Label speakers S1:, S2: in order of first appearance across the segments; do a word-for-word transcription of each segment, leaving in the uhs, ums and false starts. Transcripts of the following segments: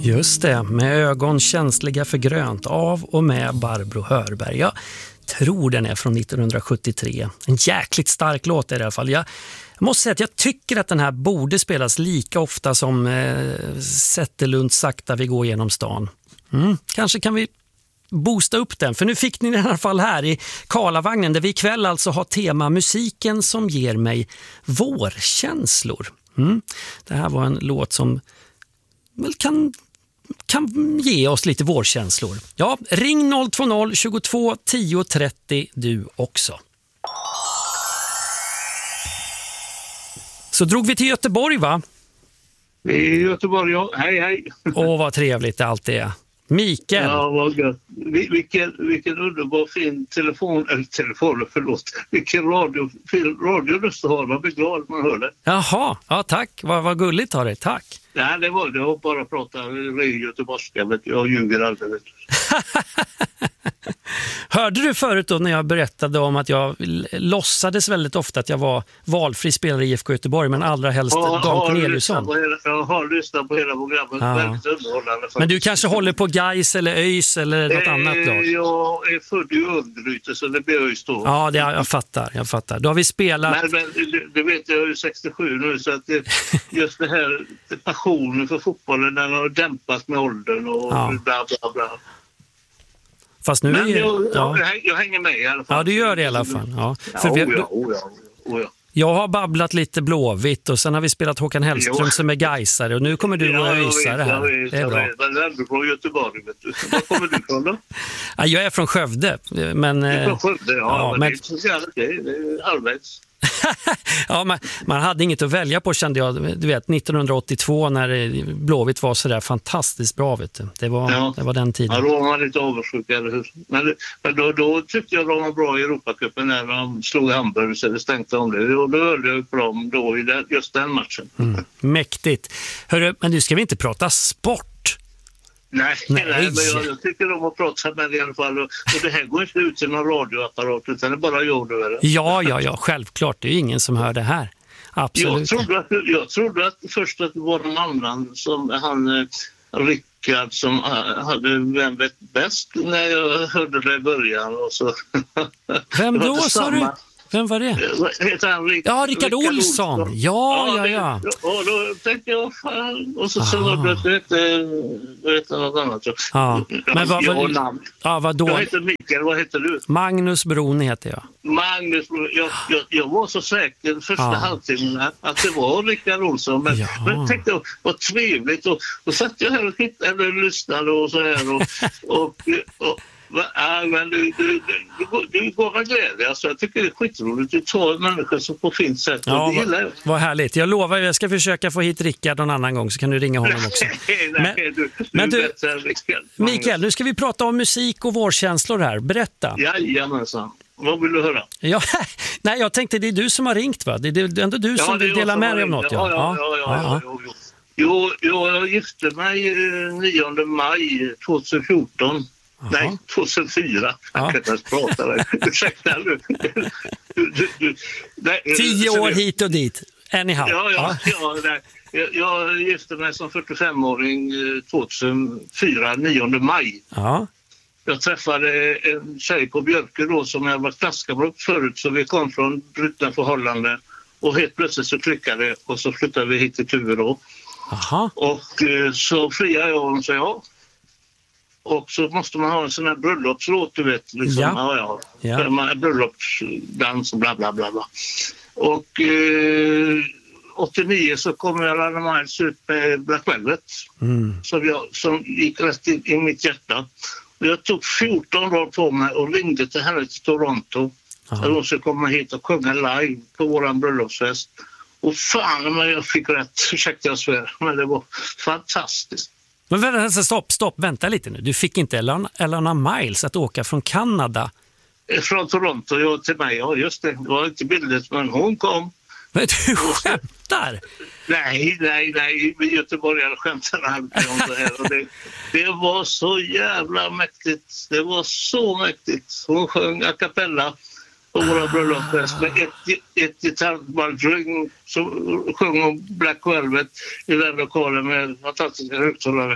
S1: Just det, med ögon känsliga för grönt, av och med Barbro Hörberg. Jag tror den är från nittonhundrasjuttiotre. En jäkligt stark låt i alla fall. Jag måste säga att jag tycker att den här borde spelas lika ofta som eh, Zetterlund sakta vi går genom stan. Mm, kanske kan vi boosta upp den, för nu fick ni den i alla fall här i Karlavagnen, där vi ikväll alltså har tema musiken som ger mig vårkänslor. Mm. Det här var en låt som väl kan, kan ge oss lite vårkänslor. Ja, ring noll två noll tjugotvå tio trettio du också. Så drog vi till Göteborg, va?
S2: I Göteborg, ja. Hej, hej.
S1: Åh, vad trevligt det allt är. Mikael.
S2: Ja, vad gött. Vil- Vilken, vilken underbar fin telefon, eller telefon, förlåt. Vilken radio, fin radioröst du har. Man blir glad när man hör det.
S1: Jaha, ja tack. Vad, vad gulligt har det, tack.
S2: Nej, det var det. Jag bara pratar ren göteborgska, vet du. Jag ljuger aldrig, vet du.
S1: Hörde du förut då när jag berättade om att jag låtsades väldigt ofta att jag var valfri spelare i I F K Göteborg, men allra helst
S2: Ja,
S1: Dan
S2: har
S1: Corneliusson?
S2: hela, jag har lyssnat på hela programmet.
S1: Ja.
S2: Väldigt underhållande. Faktiskt.
S1: Men du kanske håller på Gais eller ÖIS eller något
S2: eh,
S1: annat lag?
S2: Jag är född i Örgryte, så det blir ÖIS då.
S1: Ja, det, jag fattar, jag fattar. Då har vi spelat...
S2: Men, men du, du vet, jag är ju sextiosju nu, så att det, just det här passionen för fotbollen, den har dämpat med åldern och
S1: Ja.
S2: bla bla bla.
S1: Fast nu
S2: Men
S1: är
S2: jag,
S1: ja.
S2: jag, jag hänger med i alla fall.
S1: Ja, du gör det i alla fall. Ja.
S2: Ja,
S1: För vi,
S2: oh ja, oh ja, oh ja.
S1: jag har babblat lite Blåvitt och sen har vi spelat Håkan Hellström
S2: Jo.
S1: som är gaisare och nu kommer du
S2: Ja,
S1: och
S2: jag
S1: öisa
S2: vet,
S1: det här.
S2: jag vet,
S1: Det är
S2: jag
S1: bra.
S2: vet. Men det är ändå från Göteborg, vet du. Var kommer du från då?
S1: Ja, jag är från Skövde, men...
S2: Du är
S1: eh,
S2: från Skövde, ja.
S1: ja,
S2: men
S1: men-
S2: det är inte så jävla okej. Det är halvvägs.
S1: ja, man, man hade inget att välja på, kände jag. Du vet, nittonhundraåttiotvå när eh, Blåvitt var så där fantastiskt bra, vet du. Det var,
S2: Ja.
S1: det var den
S2: Ja,
S1: tiden.
S2: då var man lite avundsjuk, eller hur? Men, men då, då tyckte jag de var bra i Europacupen när de slog Hamburg, så det stänkte om det. Och då hörde jag på dem då i den, just den matchen.
S1: Mm. Mäktigt. Hörru, men nu ska vi inte prata sport.
S2: Nej,
S1: Nej.
S2: nej, men jag, jag tycker de har pratat med det i alla fall. Och, och det här går inte ut till någon radioapparat, utan det är bara jag då, eller?
S1: Ja, ja, ja, självklart. Det är ju ingen som hör det här. Absolut.
S2: Jag trodde, att, jag trodde att först att det var någon annan, som han eh, Rickard, som eh, hade Vem vet bäst, när jag hörde det i början. Och så.
S1: Vem
S2: Det var
S1: då,
S2: inte
S1: sa
S2: samma.
S1: du? Vem var det?
S2: Eh, Heter han Rick,
S1: Ja, Rickard Olsson. Ja, ja,
S2: det-
S1: ja.
S2: Och då tänkte jag, fan. Och så så
S1: Ah.
S2: hörde jag att det hette, det hette något annat. Så.
S1: Ja. Men vad-
S2: jag har
S1: vad-
S2: namn.
S1: Ja, vad då?
S2: Jag heter Mikael, vad heter du?
S1: Magnus Broni heter jag.
S2: Magnus, jag, jag, jag var så säker första
S1: Ja.
S2: halvtimmen att, att det var Rickard Olsson. Men,
S1: Ja.
S2: men jag tänkte, vad trevligt. Och, och satt jag här och hittade, eller lyssnade och så här. Och, och, och, ja, men du, du, du, du går med glädje. Alltså, jag tycker det är skitroligt. Du tar människor som på fint sätt.
S1: Ja,
S2: och det
S1: vad,
S2: gillar jag.
S1: vad härligt. Jag lovar, jag ska försöka få hit Rickard någon annan gång, så kan du ringa honom också.
S2: Nej,
S1: Men-
S2: nej, du, du
S1: men du-
S2: är bättre än Rickard.
S1: Mikael, nu ska vi prata om musik och vårkänslor här. Berätta.
S2: Jajamensan. Vad vill du höra?
S1: Ja, nej, jag tänkte det är du som har ringt, va? Det är, det är ändå du som
S2: det är
S1: vill
S2: jag
S1: dela
S2: som
S1: med
S2: har
S1: dig om
S2: ringt.
S1: något.
S2: Ja, ja, ja. ja, ja, ja, ja. Jo, jo, jag gifte mig eh, nionde maj tjugohundrafjorton.
S1: Jaha.
S2: Nej, tjugohundrafyra.
S1: Ja.
S2: Jag kan inte ens prata där. Ursäkta nu. Du, du, du. Nej,
S1: Tio
S2: så
S1: år
S2: det-
S1: hit och dit. Anyhow.
S2: Ja, ja, ja. nej. Jag, jag gifte mig som fyrtiofemåring eh, tjugohundrafyra, nionde maj.
S1: Ja.
S2: Jag träffade en tjej på Björke då som jag var klasskamrat förut, så vi kom från brutna förhållanden och helt plötsligt så klickade det och så flyttade vi hit till Tuve då.
S1: Aha.
S2: Och eh, så friade jag och sa ja. Och så måste man ha en sån här bröllopslåt, du vet. Liksom.
S1: Ja.
S2: Ja, ja.
S1: Ja.
S2: För man- Bröllopsdans och bla bla bla bla. Och eh, åttionio så kom jag Alana Miles ut med Black Velvet.
S1: Mm.
S2: Som, jag, som gick rätt in i mitt hjärta. Och jag tog fjorton dagar på mig och ringde till henne till Toronto.
S1: Aha.
S2: Där hon skulle komma hit och sjunga live på våran bröllopsfest. Och fan, men jag fick rätt. Ursäkta jag svär. Men det var fantastiskt.
S1: Men vänta, stopp, stopp, vänta lite nu. Du fick inte Elana, Elana Miles att åka från Kanada.
S2: Från Toronto ja, till mig. Ja, just det. Det var inte billigt, men hon kom.
S1: Men du skämtar?
S2: Nej, nej, nej. Vi göteborgare skämtar alltid om det här. Och det, det var så jävla mäktigt. Det var så mäktigt. Hon sjöng a cappella på våra bröllopsfest med ett, ett gitarrband som sjöng om Black Velvet i den lokalen med fantastiska högtalare.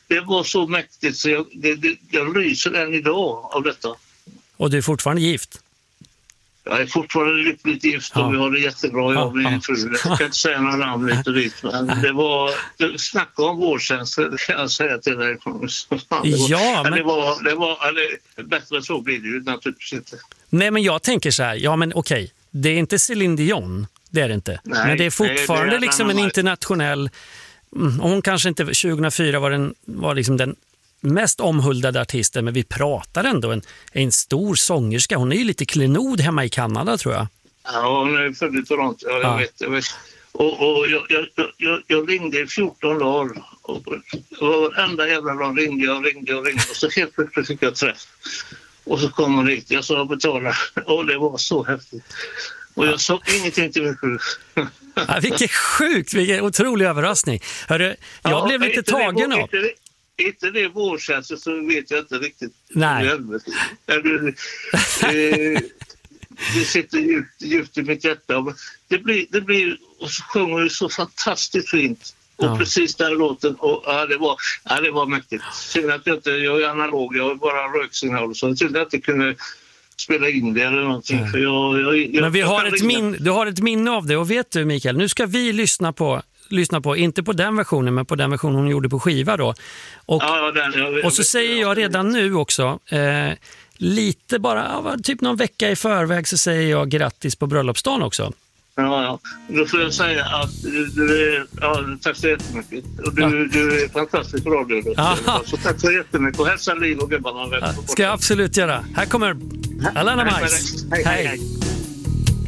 S2: det var så mäktigt så jag, det, det, jag lyser än idag av detta.
S1: Och du är fortfarande gift?
S2: Jag är fortfarande lyckligt gift och ja. vi har det jättebra, jag och min ja. fru. Jag ska inte säga några namn lite dit, men det var, snacka om vårdtjänster, det kan jag säga till dig. Det var,
S1: ja, men...
S2: det var, det var eller, bättre så blir det ju naturligtvis inte.
S1: Nej, men jag tänker så här, ja men okej, det är inte Céline Dion, det är det inte. Nej, men det är fortfarande det är liksom en internationell, hon kanske inte, tjugohundrafyra var, den, var liksom den mest omhuldade artisten, men vi pratar ändå en, en stor sångerska. Hon är ju lite klenod hemma i Kanada, tror jag.
S2: Ja, hon är född i Toronto, ja, jag, ja. Vet, jag vet. Och, och jag, jag, jag, jag ringde i fjorton dagar. Och varenda jävla dag ringde jag, ringde jag, ringde. Och så helt plötsligt fick jag träff. Och så kom hon hit, jag sa betala. Och det var så häftigt. Och jag sa ingenting till min fru.
S1: Ja, vilket sjukt, vilken otrolig överraskning. Hörru, jag ja, blev lite tagen av.
S2: Inte, inte det vårdtjänster så vet jag inte riktigt.
S1: Nej.
S2: Det, det, det sitter djupt, djupt i mitt hjärta. Det blir, det blir, och så sjunger det så fantastiskt fint. Och ja. precis den låten, och ja, det var, ja, det var mäktigt. Synd att jag inte, jag är analog, jag är bara röksignal. Så jag synd att jag inte kunde spela in det eller någonting. Ja. För jag, jag, jag,
S1: Men vi
S2: jag
S1: har ett min, du har ett minne av det, och vet du Mikael, nu ska vi lyssna på lyssna på, inte på den versionen men på den version hon gjorde på skiva då. Och,
S2: ja, den, jag,
S1: och så
S2: jag,
S1: säger jag redan nu också, eh, lite bara, typ någon vecka i förväg så säger jag grattis på bröllopsdagen också.
S2: Ja, ja. Då får jag säga att du är, ja, tack så jättemycket. Och du, ja. du är fantastisk radio. Så tack så jättemycket. Och hälsa Liv och gubbarna.
S1: Ja, ska jag absolut göra. Här kommer Alana Mice.
S2: Hej, hej, hej.